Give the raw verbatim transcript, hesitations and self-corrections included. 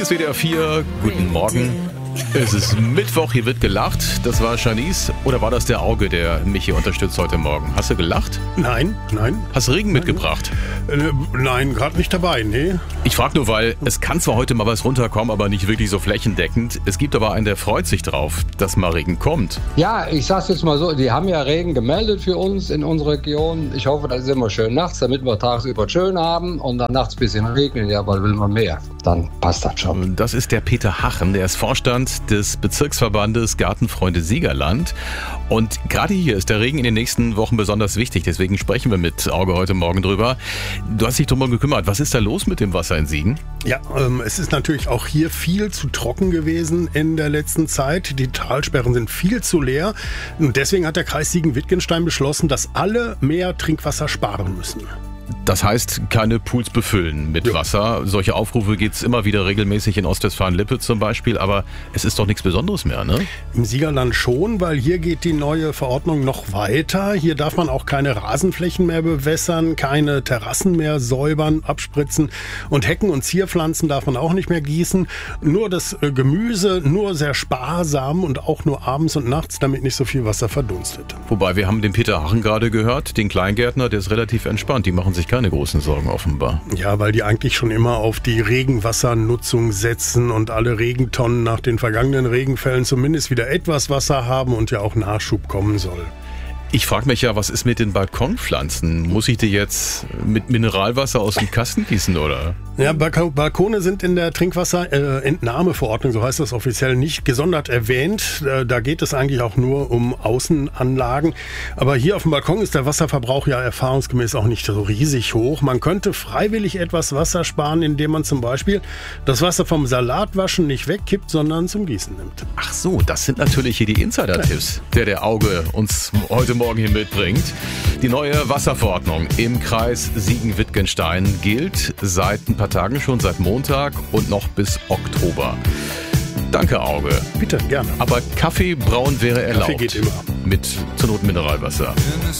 ist W D R vier. Guten Morgen. Es ist Mittwoch, hier wird gelacht. Das war Shanice. Oder war das der Auge, der mich hier unterstützt heute Morgen? Hast du gelacht? Nein, nein. Hast du Regen nein. mitgebracht? Äh, nein, gerade nicht dabei, nee. Ich frage nur, weil es kann zwar heute mal was runterkommen, aber nicht wirklich so flächendeckend. Es gibt aber einen, der freut sich drauf, dass mal Regen kommt. Ja, ich sag's jetzt mal so, die haben ja Regen gemeldet für uns in unserer Region. Ich hoffe, das ist immer schön nachts, damit wir tagsüber schön haben und dann nachts ein bisschen regnen. Ja, aber will man mehr, dann passt das schon. Das ist der Peter Hachen, der ist Vorstand des Bezirksverbandes Gartenfreunde Siegerland. Und gerade hier ist der Regen in den nächsten Wochen besonders wichtig. Deswegen sprechen wir mit Auge heute Morgen drüber. Du hast dich drum gekümmert. Was ist da los mit dem Wasser in Siegen? Ja, ähm, es ist natürlich auch hier viel zu trocken gewesen in der letzten Zeit. Die Talsperren sind viel zu leer. Und deswegen hat der Kreis Siegen-Wittgenstein beschlossen, dass alle mehr Trinkwasser sparen müssen. Das heißt, keine Pools befüllen mit ja. Wasser. Solche Aufrufe gibt es immer wieder regelmäßig in Ostwestfalen-Lippe zum Beispiel, aber es ist doch nichts Besonderes mehr, ne? Im Siegerland schon, weil hier geht die neue Verordnung noch weiter. Hier darf man auch keine Rasenflächen mehr bewässern, keine Terrassen mehr säubern, abspritzen und Hecken und Zierpflanzen darf man auch nicht mehr gießen. Nur das Gemüse, nur sehr sparsam und auch nur abends und nachts, damit nicht so viel Wasser verdunstet. Wobei, wir haben den Peter Hachen gerade gehört, den Kleingärtner, der ist relativ entspannt. Die machen sich keine großen Sorgen offenbar. Ja, weil die eigentlich schon immer auf die Regenwassernutzung setzen und alle Regentonnen nach den vergangenen Regenfällen zumindest wieder etwas Wasser haben und ja auch Nachschub kommen soll. Ich frage mich ja, was ist mit den Balkonpflanzen? Muss ich die jetzt mit Mineralwasser aus dem Kasten gießen, oder? Ja, Balkone sind in der Trinkwasserentnahmeverordnung, so heißt das offiziell, nicht gesondert erwähnt. Da geht es eigentlich auch nur um Außenanlagen. Aber hier auf dem Balkon ist der Wasserverbrauch ja erfahrungsgemäß auch nicht so riesig hoch. Man könnte freiwillig etwas Wasser sparen, indem man zum Beispiel das Wasser vom Salatwaschen nicht wegkippt, sondern zum Gießen nimmt. Ach so, das sind natürlich hier die Insider-Tipps, der der Auge uns heute Morgen hier mitbringt. Die neue Wasserverordnung im Kreis Siegen-Wittgenstein gilt seit ein paar Tagen schon, seit Montag und noch bis Oktober. Danke, Auge. Bitte, gerne. Aber Kaffee brauen wäre erlaubt. Kaffee geht immer. Mit zur Not Mineralwasser.